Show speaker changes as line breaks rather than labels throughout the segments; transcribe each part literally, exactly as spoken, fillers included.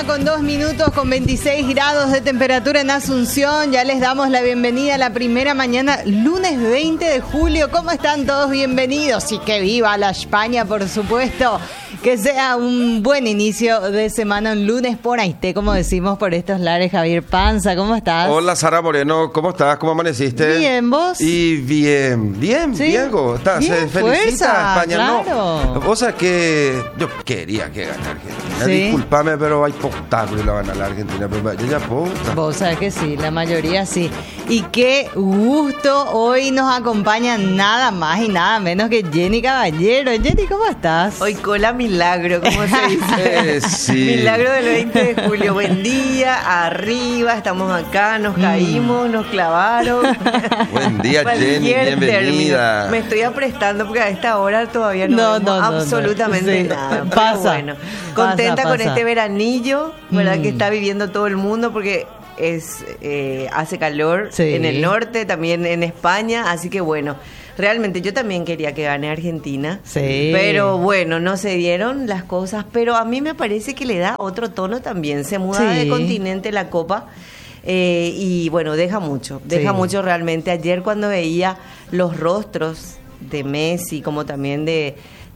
una con dos minutos con veintiséis grados de temperatura en Asunción. Ya les damos la bienvenida a la primera mañana, lunes veinte de julio. ¿Cómo están todos? Bienvenidos y que viva la España, por supuesto. Que sea un buen inicio de semana, un lunes por Aité, como decimos por estos lares. Javier Panza, ¿cómo estás?
Hola, Sara Moreno, ¿cómo estás? ¿Cómo amaneciste?
Bien, ¿vos?
Y bien, bien,
¿Sí?
Diego. ¿Estás?
Bien,
Se felicita
fuerza,
a España,
claro.
¿no? Vos sabés que yo quería que ganara Argentina.
¿Sí?
Disculpame, pero hay obstáculos la ganar la Argentina. Pero yo ya puedo.
Vos sabés que sí, la mayoría sí. Y qué gusto, hoy nos acompaña nada más y nada menos que Jenny Caballero. Jenny, ¿cómo estás?
Hoy cola milagro, como se dice.
Eh, sí.
Milagro del veinte de julio. Buen día, arriba, estamos acá, nos caímos, nos clavaron.
Buen día,
Cualquier
Jenny, bienvenida.
término. Me estoy aprestando porque a esta hora todavía no,
No,
vemos
no, no,
absolutamente
no. Sí.
nada. Pero
Pasa,
bueno, contenta
pasa,
con
pasa.
este veranillo, ¿verdad?
Mm.
Que está viviendo todo el mundo porque es eh, hace calor
Sí.
en el norte, también en España, así que bueno. Realmente yo también quería que gane Argentina,
Sí.
pero bueno, no se dieron las cosas, pero a mí me parece que le da otro tono también, se muda
Sí.
de continente la Copa eh, y bueno, deja mucho, deja
Sí.
mucho realmente. Ayer cuando veía los rostros de Messi como también de,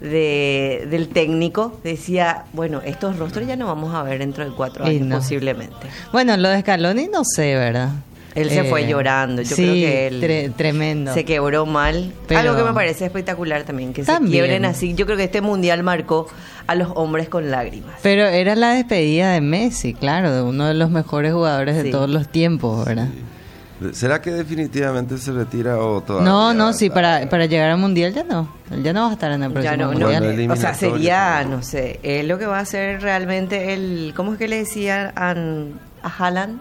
de del técnico, decía, bueno, estos rostros ya no vamos a ver dentro de cuatro
Y
años
no.
posiblemente.
Bueno, lo de Scaloni no sé, ¿verdad?
Él se
Eh,
fue llorando, yo
sí,
creo que él
tre- tremendo.
se quebró mal.
Pero-
Algo que me parece espectacular también, que
También.
se quiebren así. Yo creo que este mundial marcó a los hombres con lágrimas.
Pero era la despedida de Messi, claro, de uno de los mejores jugadores de
Sí.
todos los tiempos, ¿verdad?
¿Será que definitivamente se retira o todavía?
No, no, sí,
está?
para, para llegar al mundial ya no. Él ya no va a estar en el próximo
Ya no, no,
mundial.
Bueno,
o sea,
eliminatorio.
sería, no sé, es lo que va a hacer realmente el, ¿cómo es que le decían a, a Haaland?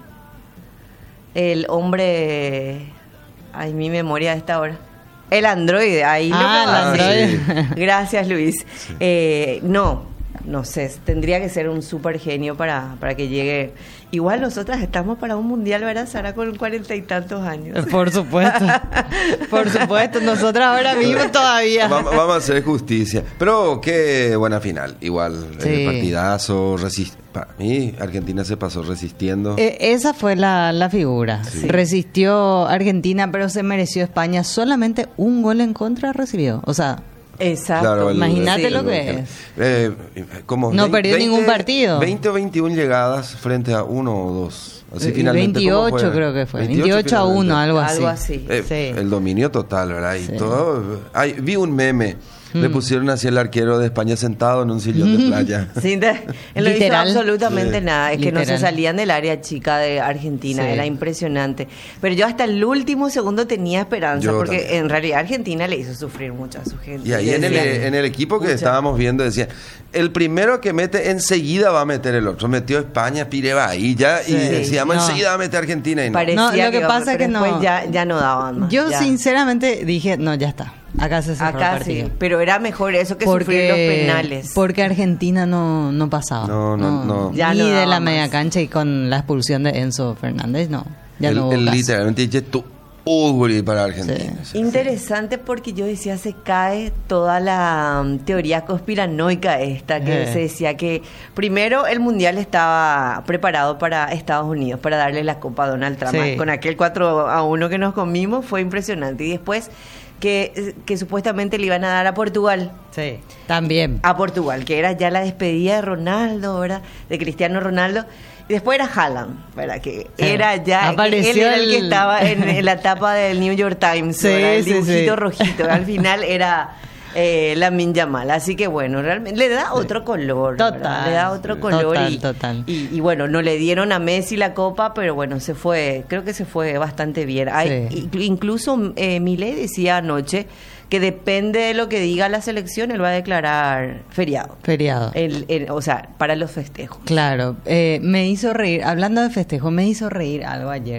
El hombre, ay, mi memoria de esta hora. El androide, ahí lo
Ah,
que va a
el
hacer.
androide.
Gracias, Luis. Eh, no, no sé, tendría que ser un súper genio para, para que llegue. Igual nosotras estamos para un mundial, ¿verdad, Sara? Con cuarenta y tantos años.
Por supuesto, por supuesto, nosotras ahora mismo todavía.
Vamos, vamos a hacer justicia. Pero qué buena final. Igual,
Sí.
eh, partidazo. Resist... Para mí, Argentina se pasó resistiendo.
Eh, esa fue la, la figura.
Sí.
Resistió Argentina, pero se mereció España. Solamente un gol en contra recibió. O sea,
Exacto.
el-
imagínate
el-
lo que
el-
es.
eh, como
No
veinte,
perdió ningún partido.
veinte o veintiuna llegadas frente a uno o dos. Así
Y
finalmente, ¿cómo
veintiocho
fue?
creo que fue.
veintiocho
veintiocho a uno,
finalmente.
algo así.
Algo así.
Eh,
Sí.
El dominio total, ¿verdad? Y
Sí.
todo. Ay, vi un meme. Le pusieron así el arquero de España sentado en un sillón de playa.
Sí, de- él no hizo
Literal.
absolutamente
Sí.
nada. Es que no
Literal.
se salían del área chica de Argentina.
Sí.
Era impresionante. Pero yo hasta el último segundo tenía esperanza.
Yo
porque
también.
en realidad Argentina le hizo sufrir mucho a su gente.
Y ahí en el,
Decía,
en el equipo que
Mucha.
estábamos viendo decía, el primero que mete enseguida va a meter el otro. Metió España, Pireba ahí ya, y
Sí.
decíamos
No.
enseguida va a meter Argentina y no.
parecía
No, lo que
iba-
pasa es
pero
que no-
después Ya, ya no daban más.
Yo
ya.
sinceramente dije, no, ya está. Acá se cerró el
Acá
partido.
sí. Pero era mejor eso que sufrir los penales.
Porque Argentina no, no pasaba.
No, no, no.
Ya
Ni
no
de
daba
la
más.
media cancha y con la expulsión de Enzo Fernández, no. Ya
el,
no hubo
el
caso.
literalmente dice tu Uguri para Argentina. Sí.
Interesante porque yo decía, se cae toda la um, teoría conspiranoica esta, que
Eh.
se decía que primero el Mundial estaba preparado para Estados Unidos, para darle la copa a Donald Trump.
Sí.
Con aquel cuatro a uno que nos comimos fue impresionante. Y después que, que supuestamente le iban a dar a Portugal.
Sí, también.
A Portugal, que era ya la despedida de Ronaldo, ¿verdad? De Cristiano Ronaldo. Y después era Haaland, ¿verdad? Que
Sí.
era ya...
Apareció
él era el que
el-
estaba en, en la tapa del New York Times,
Sí,
¿verdad? El
sí,
dibujito
sí.
rojito. Al final era eh, Lamine Yamal. Así que bueno, realmente le da otro color. ¿verdad?
Total.
Le da otro color.
Total,
y,
total.
Y, y bueno, no le dieron a Messi la copa, pero bueno, se fue, creo que se fue bastante bien. Hay,
Sí.
inclu- Incluso eh, Milei decía anoche que depende de lo que diga la selección, él va a declarar feriado.
Feriado.
El- el- o sea, para los festejos.
Claro, eh, me hizo reír, hablando de festejo, me hizo reír algo ayer,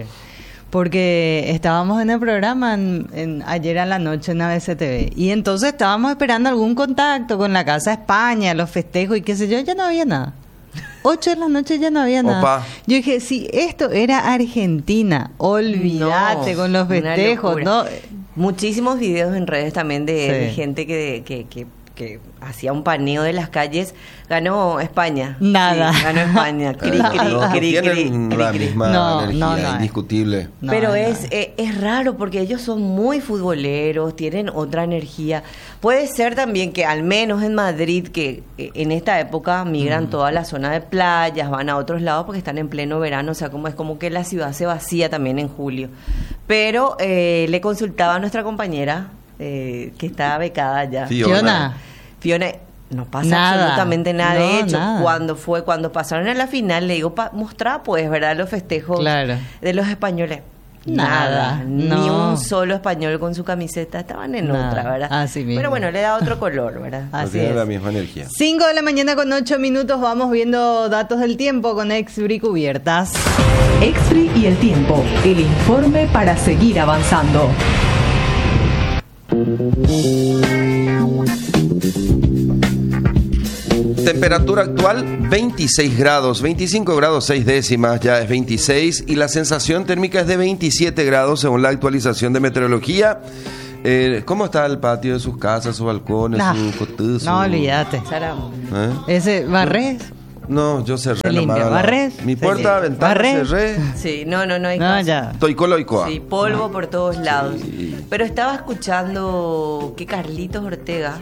porque estábamos en el programa en, en- ayer a la noche en A B C T V, y entonces estábamos esperando algún contacto con la Casa España, los festejos y qué sé yo, ya no había nada. Ocho de la noche ya no había nada.
Opa.
Yo dije, si esto era Argentina, olvídate
No,
con los
una
festejos,
locura.
¿no?
Muchísimos videos en redes también de,
Sí.
de gente que, que, que que hacía un paneo de las calles, ganó España.
Nada.
Sí, ganó España. Cri, cri,
No,
cri,
tienen
cri,
la
cri, cri.
misma
No,
energía,
no, no.
indiscutible.
No,
Pero
no.
es, eh, es raro porque ellos son muy futboleros, tienen otra energía. Puede ser también que al menos en Madrid, que eh, en esta época migran
Mm.
toda la zona de playas, van a otros lados porque están en pleno verano, o sea, como es como que la ciudad se vacía también en julio. Pero eh, le consultaba a nuestra compañera, eh, que está becada ya.
Fiona.
Fiona, no pasa
Nada.
absolutamente nada.
No,
de hecho,
nada.
cuando fue, cuando pasaron a la final, le digo, pa, mostrá pues, ¿verdad? Los festejos
Claro.
de los españoles.
Nada,
Nada, ni
no.
un solo español con su camiseta, estaban en
Nada,
otra, ¿verdad?
así mismo.
Pero bueno, le da otro color, ¿verdad?
No
Así
tiene
es.
la misma energía.
cinco de la mañana con ocho minutos, vamos viendo datos del tiempo con Exbri cubiertas.
Exfree y el tiempo, el informe para seguir avanzando.
Temperatura actual veintiséis grados, veinticinco grados seis décimas, ya es veintiséis, y la sensación térmica es de veintisiete grados según la actualización de meteorología. Eh, ¿Cómo está el patio de sus casas, sus balcones,
Nah,
su cotú, su-
no, olvídate.
Saram.
¿Eh?
Ese, ¿barres?
No, yo cerré
Se limpia.
nomás la-
¿Barres?
Mi
Se
puerta,
limpia.
ventana,
¿Barres?
cerré.
Sí, no, no, no hay
No,
caso.
ya.
Estoy coloicoa.
Sí, polvo por todos lados.
Sí.
Pero estaba escuchando que Carlitos Ortega,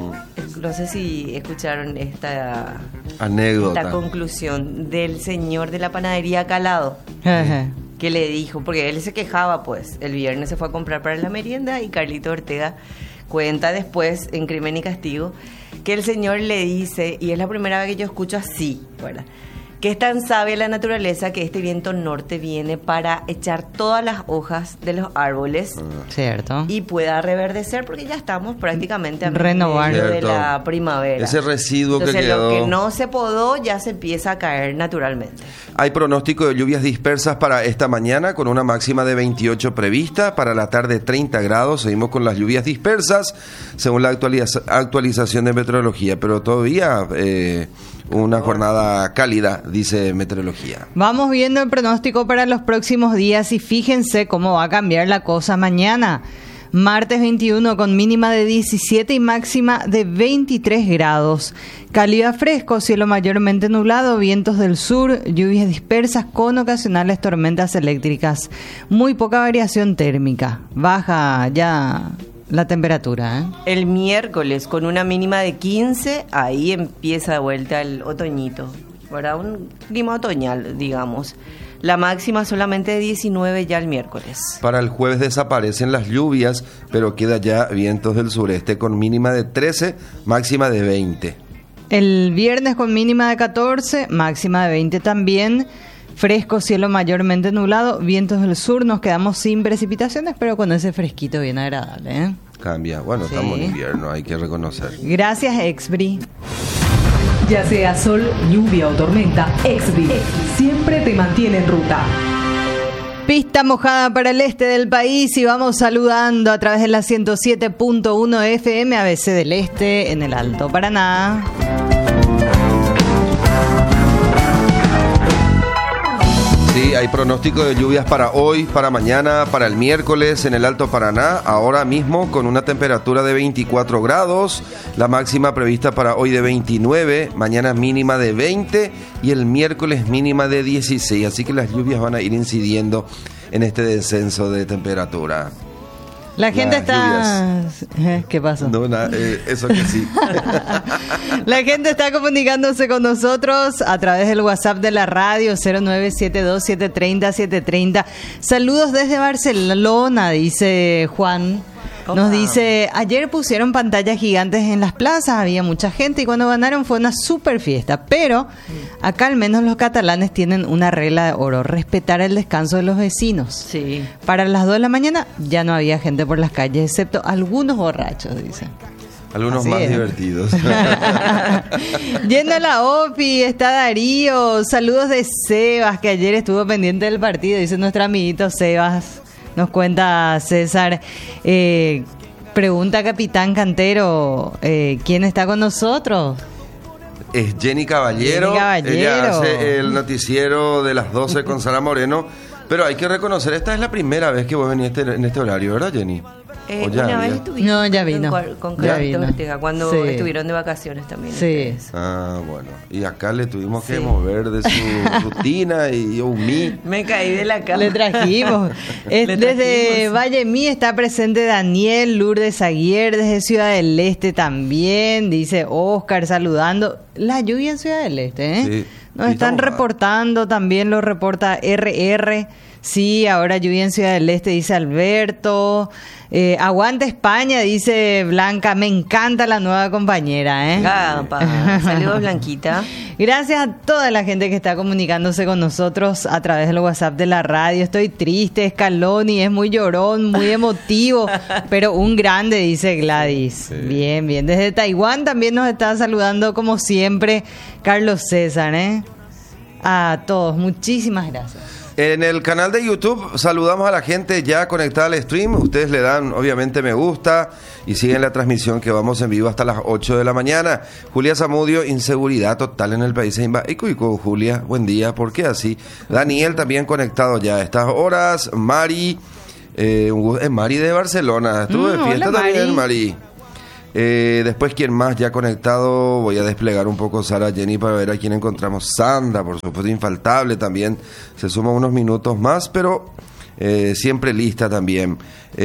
no sé si escucharon esta,
Anécdota.
esta conclusión del señor de la panadería Calado,
Jeje.
que le dijo, porque él se quejaba pues, el viernes se fue a comprar para la merienda y Carlitos Ortega cuenta después en Crimen y Castigo que el señor le dice, y es la primera vez que yo escucho así, ¿verdad?, que es tan sabia la naturaleza que este viento norte viene para echar todas las hojas de los árboles
Cierto.
y pueda reverdecer, porque ya estamos prácticamente a
Renovar.
medio de
Cierto.
la primavera.
Ese residuo que
Entonces,
quedó.
lo que no se podó ya se empieza a caer naturalmente.
Hay pronóstico de lluvias dispersas para esta mañana con una máxima de veintiocho prevista, para la tarde treinta grados, seguimos con las lluvias dispersas según la actualiza- actualización de meteorología, pero todavía eh, una jornada cálida, dice meteorología.
Vamos viendo el pronóstico para los próximos días y fíjense cómo va a cambiar la cosa mañana. Martes veintiuno con mínima de diecisiete y máxima de veintitrés grados. Cálido a fresco, cielo mayormente nublado, vientos del sur, lluvias dispersas con ocasionales tormentas eléctricas. Muy poca variación térmica. Baja ya la temperatura, ¿eh?
El miércoles con una mínima de quince, ahí empieza de vuelta el otoñito, ¿verdad? Un clima otoñal, digamos. La máxima solamente de diecinueve ya el miércoles.
Para el jueves desaparecen las lluvias, pero queda ya vientos del sureste con mínima de trece, máxima de veinte.
El viernes con mínima de catorce, máxima de veinte también. Fresco, cielo mayormente nublado, vientos del sur, nos quedamos sin precipitaciones, pero con ese fresquito bien agradable, ¿eh?
Cambia. Bueno,
Sí.
estamos en invierno, hay que reconocer.
Gracias, Exbri.
Ya sea sol, lluvia o tormenta, Exfree siempre te mantiene en ruta.
Pista mojada para el este del país y vamos saludando a través de la ciento siete punto uno F M A B C del Este en el Alto Paraná.
Sí, hay pronóstico de lluvias para hoy, para mañana, para el miércoles en el Alto Paraná, ahora mismo con una temperatura de veinticuatro grados, la máxima prevista para hoy de veintinueve, mañana mínima de veinte y el miércoles mínima de dieciséis, así que las lluvias van a ir incidiendo en este descenso de temperatura.
La gente
Las
está... ¿Eh? ¿Qué pasó?
No, na- eh, eso que sí.
La gente está comunicándose con nosotros a través del WhatsApp de la radio cero nueve siete dos, siete tres cero, siete tres cero. Saludos desde Barcelona, dice Juan. Nos
Opa.
dice, ayer pusieron pantallas gigantes en las plazas, había mucha gente y cuando ganaron fue una super fiesta. Pero acá al menos los catalanes tienen una regla de oro, respetar el descanso de los vecinos.
Sí.
Para las dos de la mañana ya no había gente por las calles, excepto algunos borrachos, dice.
Algunos
Así
más
es.
divertidos.
Yendo a la O P I, está Darío. Saludos de Sebas, que ayer estuvo pendiente del partido, dice nuestro amiguito Sebas. Nos cuenta César. Eh, pregunta Capitán Cantero, eh, ¿quién está con nosotros?
Es Jenny Caballero.
Jenny Caballero.
Ella hace el noticiero de las doce con Sara Moreno. Pero hay que reconocer, esta es la primera vez que vos venís este- en este horario, ¿verdad, Jenny?
Eh,
¿O ya
una
había?
vez estuvimos
No, ya vino.
con, con
Ya
Carlitos
vino.
Ortega, cuando
Sí.
estuvieron de vacaciones también.
Sí.
ustedes.
Ah, bueno. Y acá le tuvimos que
Sí.
mover de su rutina y yo mí.
Me caí de la cama.
Le trajimos. Es-
Le
desde
trajimos.
Valle Mí está presente Daniel Lourdes Aguirre, desde Ciudad del Este también, dice Oscar saludando. La lluvia en Ciudad del Este, ¿eh?
Sí.
Nos
Sí,
están
estamos-
reportando, también lo reporta R R. Sí, ahora lluvia en Ciudad del Este, dice Alberto. Eh, aguanta España, dice Blanca. Me encanta la nueva compañera, ¿eh?
Gapa. Saludos, Blanquita.
Gracias a toda la gente que está comunicándose con nosotros a través del WhatsApp de la radio. Estoy triste, Scaloni es muy llorón, muy emotivo, pero un grande, dice Gladys.
Sí.
Bien, bien. Desde Taiwán también nos está saludando, como siempre, Carlos César, ¿eh? A todos, muchísimas gracias.
En el canal de YouTube saludamos a la gente ya conectada al stream. Ustedes le dan obviamente me gusta y siguen la transmisión que vamos en vivo hasta las ocho de la mañana. Julia Zamudio, inseguridad total en el país. Y cuico, Julia, buen día. ¿Por qué así? Daniel también conectado ya a estas horas. Mari, eh, un gusto- es Mari de Barcelona. Estuvo de
Mm,
fiesta
hola,
también,
Mari.
Mari. Eh, después, ¿quién más ya conectado? Voy a desplegar un poco Sara Jenny para ver a quién encontramos. Sandra, por supuesto, infaltable también. Se suma unos minutos más, pero eh, siempre lista también.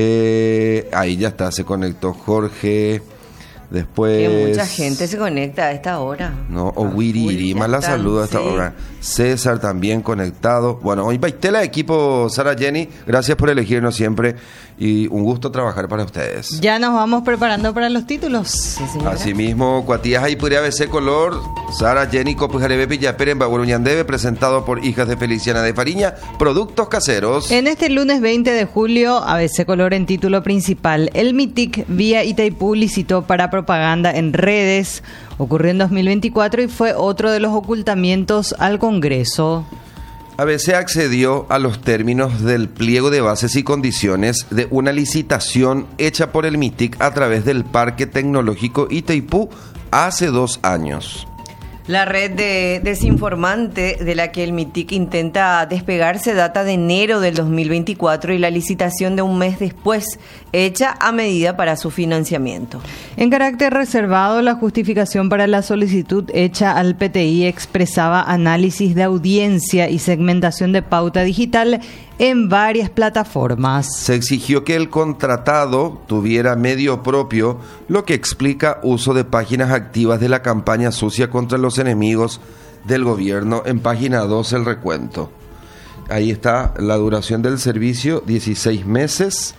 Eh, ahí ya está, se conectó Jorge. Después...
Que mucha gente se conecta a esta hora.
No,
Ah,
Owiri,
ya
más la
están,
saludo a esta
sí.
hora. César también conectado. Bueno, hoy baitela de equipo Sara Jenny. Gracias por elegirnos siempre y un gusto trabajar para ustedes.
Ya nos vamos preparando para los títulos.
Sí, señora.
Asimismo, Cuatías ahí podría B C Color, Sara Jenny Copujarebe Pillaperen Baguruñandebe, presentado por Hijas de Feliciana de Fariña, productos caseros.
En este lunes veinte de julio, A B C Color en título principal, el MITIC vía Itaipú licitó para propaganda en redes. Ocurrió en dos mil veinticuatro y fue otro de los ocultamientos al Congreso.
A B C accedió a los términos del pliego de bases y condiciones de una licitación hecha por el MITIC a través del Parque Tecnológico Itaipú hace dos años.
La red de desinformante de la que el MITIC intenta despegarse data de enero del dos mil veinticuatro y la licitación de un mes después, hecha a medida para su financiamiento.
En carácter reservado, la justificación para la solicitud hecha al P T I expresaba análisis de audiencia y segmentación de pauta digital en varias plataformas.
Se exigió que el contratado tuviera medio propio, lo que explica uso de páginas activas de la campaña sucia contra los enemigos del gobierno. En página dos el recuento. Ahí está la duración del servicio, dieciséis meses.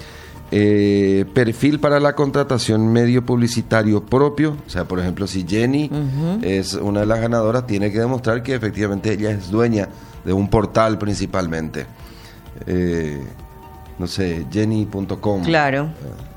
Eh, perfil para la contratación medio publicitario propio. O sea, por ejemplo, si Jenny uh-huh. es una de las ganadoras, tiene que demostrar que efectivamente ella es dueña de un portal principalmente. Eh, no sé, jenny punto com.
Claro.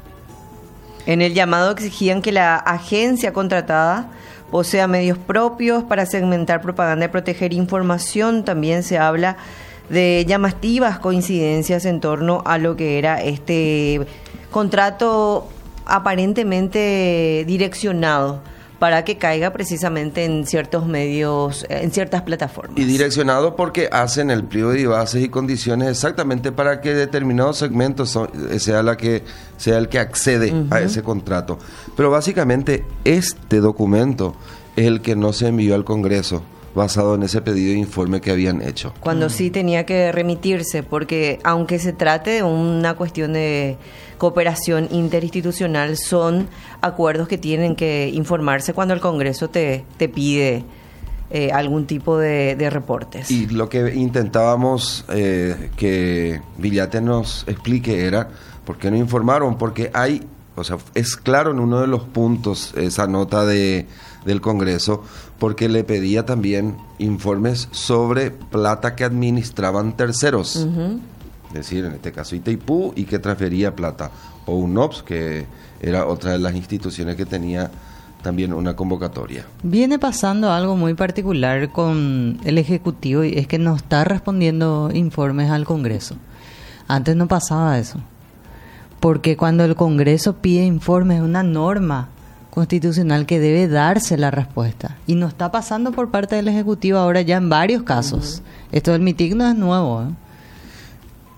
En el llamado exigían que la agencia contratada posea medios propios para segmentar propaganda y proteger información. También se habla de llamativas coincidencias en torno a lo que era este contrato aparentemente direccionado para que caiga precisamente en ciertos medios, en ciertas plataformas.
Y direccionado porque hacen el pliego de bases y condiciones exactamente para que determinados segmentos son, sea, la que, sea el que accede uh-huh. a ese contrato. Pero básicamente este documento es el que no se envió al Congreso, basado en ese pedido de informe que habían hecho.
Cuando mm. sí tenía que remitirse, porque aunque se trate de una cuestión de cooperación interinstitucional, son acuerdos que tienen que informarse cuando el Congreso te, te pide eh, algún tipo de, de reportes.
Y lo que intentábamos eh, que Villate nos explique era por qué no informaron, porque hay, o sea, es claro en uno de los puntos esa nota de del Congreso, porque le pedía también informes sobre plata que administraban terceros. Uh-huh. Es decir, en este caso Itaipú, y que transfería plata. O UNOPS, que era otra de las instituciones que tenía también una convocatoria.
Viene pasando algo muy particular con el Ejecutivo, y es que no está respondiendo informes al Congreso. Antes no pasaba eso. Porque cuando el Congreso pide informes, es una norma constitucional que debe darse la respuesta. Y no está pasando por parte del Ejecutivo ahora ya en varios casos. Uh-huh. Esto del MITIC no es nuevo, ¿eh?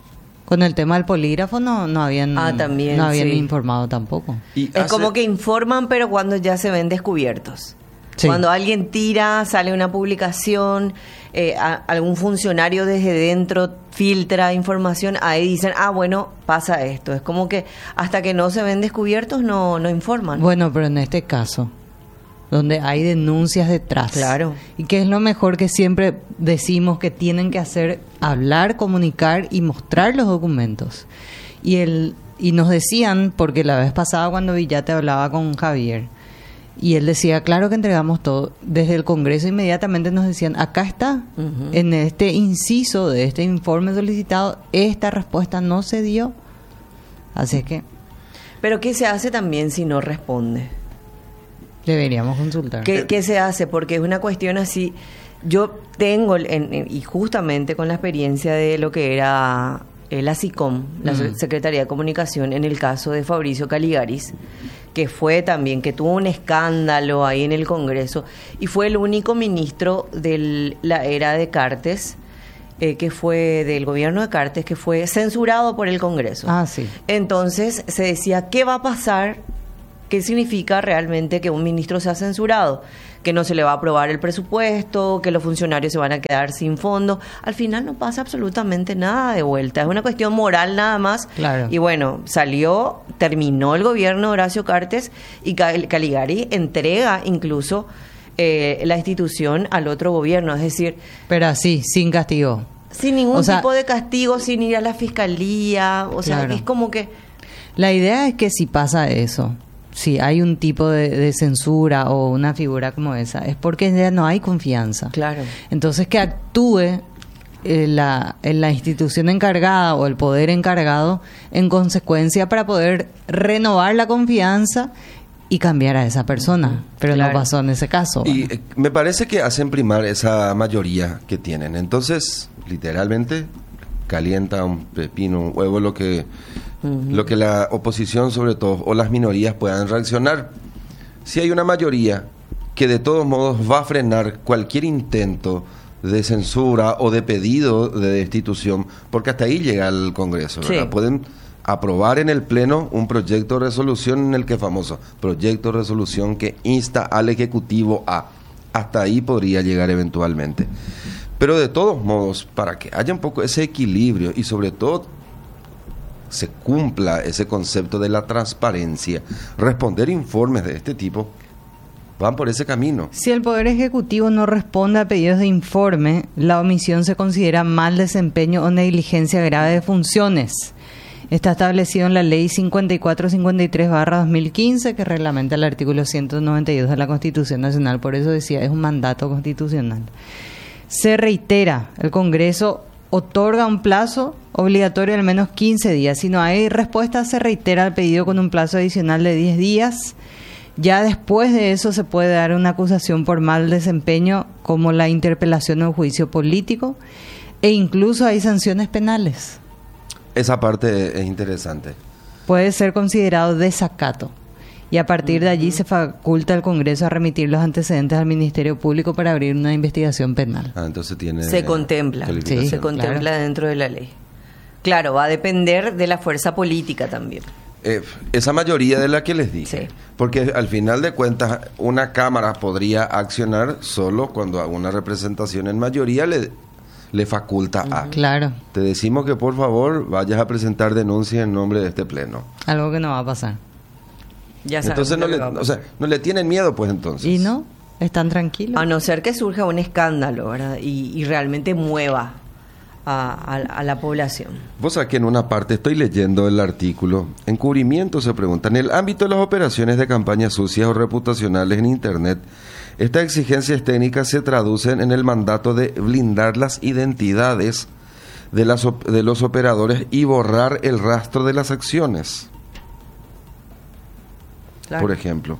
Con el tema del polígrafo no, no habían,
Ah, también,
no habían
sí.
informado tampoco.
Y
Es
hace-
como que informan, pero cuando ya se ven descubiertos.
Sí.
Cuando alguien tira, sale una publicación, eh, a- algún funcionario desde dentro filtra información, ahí dicen, ah, bueno, pasa esto. Es como que hasta que no se ven descubiertos no, no informan.
Bueno, pero en este caso, donde hay denuncias detrás.
Claro.
Y que es lo mejor que siempre decimos que tienen que hacer, hablar, comunicar y mostrar los documentos. Y el y nos decían, porque la vez pasada cuando Villate hablaba con Javier, y él decía, claro que entregamos todo. Desde el Congreso inmediatamente nos decían, acá está,
Ujú.
en este inciso de este informe solicitado, esta respuesta no se dio. Así que
Pero ¿qué se hace también si no responde?
deberíamos consultar.
¿Qué, qué se hace? Porque es una cuestión así. Yo tengo, en- en- y justamente con la experiencia de lo que era eh, la SICOM, la
Mm.
Secretaría de Comunicación, en el caso de Fabricio Caligaris, que fue también, que tuvo un escándalo ahí en el Congreso, y fue el único ministro de la era de Cartes, eh, que fue del gobierno de Cartes, que fue censurado por el Congreso.
Ah, sí.
Entonces se decía, ¿qué va a pasar? ¿Qué significa realmente que un ministro sea censurado? Que no se le va a aprobar el presupuesto, que los funcionarios se van a quedar sin fondos. Al final no pasa absolutamente nada de vuelta. Es una cuestión moral nada más.
Claro.
Y bueno, salió, terminó el gobierno de Horacio Cartes y Cal- Caligari entrega incluso eh, la institución al otro gobierno. Es decir,
Pero así, sin castigo.
sin ningún
O sea,
tipo de castigo, sin ir a la fiscalía. O sea,
Claro.
es como que...
La idea es que si pasa eso, si hay un tipo de, de censura o una figura como esa, es porque ya no hay confianza.
Claro.
Entonces que actúe eh, la, en la institución encargada o el poder encargado en consecuencia para poder renovar la confianza y cambiar a esa persona. Pero
Claro.
no pasó en ese caso.
Y eh, me parece que hacen primar esa mayoría que tienen. Entonces, literalmente, calienta un pepino, un huevo, lo que, lo que la oposición, sobre todo, o las minorías puedan reaccionar. Si hay una mayoría que de todos modos va a frenar cualquier intento de censura o de pedido de destitución, porque hasta ahí llega el Congreso, ¿verdad?
Sí.
Pueden aprobar en el Pleno un proyecto de resolución en el que famoso, proyecto de resolución que insta al Ejecutivo a, hasta ahí podría llegar eventualmente. Pero de todos modos, para que haya un poco ese equilibrio y sobre todo se cumpla ese concepto de la transparencia, responder informes de este tipo van por ese camino.
Si el Poder Ejecutivo no responde a pedidos de informe, la omisión se considera mal desempeño o negligencia grave de funciones. Está establecido en la Ley cincuenta y cuatro cincuenta y tres barra dos mil quince, que reglamenta el artículo ciento noventa y dos de la Constitución Nacional. Por eso decía, es un mandato constitucional. Se reitera, el Congreso otorga un plazo obligatorio de al menos quince días. Si no hay respuesta, se reitera el pedido con un plazo adicional de diez días. Ya después de eso se puede dar una acusación por mal desempeño, como la interpelación o juicio político, e incluso hay sanciones penales.
Esa parte es interesante.
Puede ser considerado desacato. Y a partir de allí se faculta al Congreso a remitir los antecedentes al Ministerio Público para abrir una investigación penal.
Ah, entonces tiene
Se contempla,
calificación.
Sí,
se contempla
claro.
dentro de la ley. Claro, va a depender de la fuerza política también.
Eh, esa mayoría de la que les dije.
Sí.
Porque al final de cuentas, una Cámara podría accionar solo cuando a una representación en mayoría le, le faculta a.
Claro,
Te decimos que por favor vayas a presentar denuncia en nombre de este pleno.
algo que no va a pasar.
Ya sabemos
Entonces no
lo
le,
que va a
o
pasar.
sea, no le tienen miedo, pues entonces.
¿Y no? ¿Están tranquilos?
A no ser que surja un escándalo, ¿verdad? Y, y realmente mueva a, a- a la población.
Vos sabés que en una parte estoy leyendo el artículo. Encubrimiento se pregunta. En el ámbito de las operaciones de campañas sucias o reputacionales en Internet, estas exigencias técnicas se traducen en el mandato de blindar las identidades de, las, op- de los operadores y borrar el rastro de las acciones.
Claro.
Por ejemplo.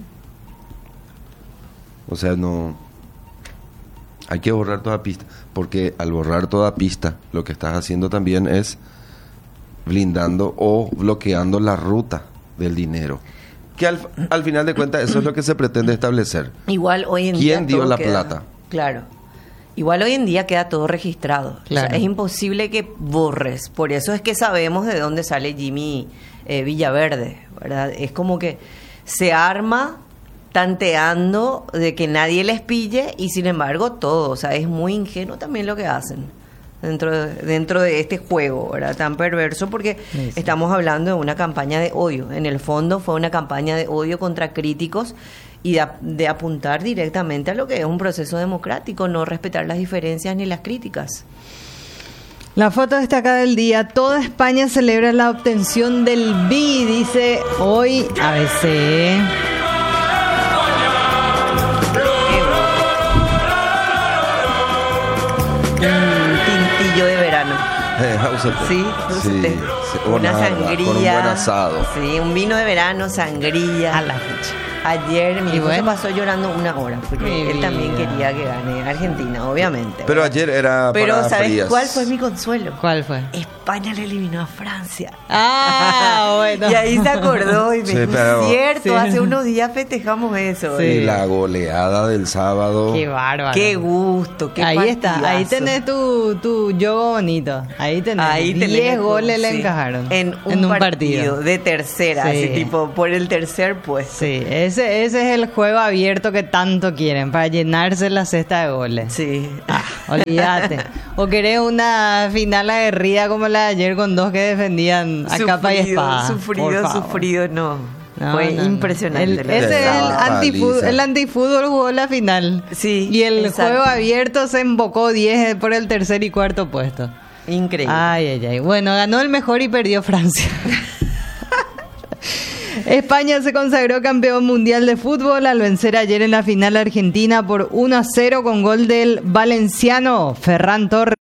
O sea, no... Hay que borrar toda pista, porque al borrar toda pista, lo que estás haciendo también es blindando o bloqueando la ruta del dinero. Que al, al final de cuentas eso es lo que se pretende establecer.
Igual hoy en
¿Quién
día
dio
todo
la
queda-
plata?
Claro. igual hoy en día queda todo registrado.
Claro.
O sea, es imposible que borres. Por eso es que sabemos de dónde sale Jimmy eh, Villaverde, ¿verdad? Es como que se arma tanteando de que nadie les pille y sin embargo todo. O sea, es muy ingenuo también lo que hacen dentro de, dentro de este juego, ¿verdad? Tan perverso porque
Sí, sí.
estamos hablando de una campaña de odio. En el fondo fue una campaña de odio contra críticos y de, de apuntar directamente a lo que es un proceso democrático, no respetar las diferencias ni las críticas.
La foto destacada del día. Toda España celebra la obtención del B I, dice hoy A B C.
Un tintillo de verano.
Eh, úsate.
Sí,
Sí,
usted.
sí,
Una
nada,
sangría.
con un buen asado.
Sí, un vino de verano, sangría.
A la fecha.
Ayer mi
Y
hijo
bueno.
se pasó llorando una hora porque
Mi
él también
vida.
quería que gane Argentina, obviamente.
Pero
¿verdad?
ayer era
Pero
para
¿sabes
frías.
cuál fue mi consuelo?
¿Cuál fue?
España le eliminó a Francia.
Ah, bueno.
Y ahí se acordó y me
Sí,
dijo,
pero-
cierto,
Sí.
hace unos días festejamos eso.
Sí.
Y la goleada del sábado.
Qué bárbaro.
Qué gusto, qué
Ahí está, ahí
partidazo.
tenés tu, tu yogo bonito. Ahí tenés.
Ahí tenés
diez
el-
goles le
sí,
encajaron.
En un, partido, de tercera,
Sí.
así tipo por el tercer puesto.
Sí, ese, ese es el juego abierto que tanto quieren, para llenarse la cesta de goles.
Sí.
Olvídate. O querés una final aguerrida como la de ayer con dos que defendían a capa y espada. Por
Sufrido,
favor.
sufrido, no.
No,
Fue
no, no.
impresionante.
El-
lo de
ese es el
sábado.
antifútbol,
Paliza.
el antifútbol jugó la final.
Sí,
Y el
exacto.
juego abierto se embocó diez por el tercer y cuarto puesto.
Increíble.
Ay, ay, ay. Bueno, ganó el mejor y perdió Francia. España se consagró campeón mundial de fútbol al vencer ayer en la final a Argentina por uno a cero con gol del valenciano Ferran Torres.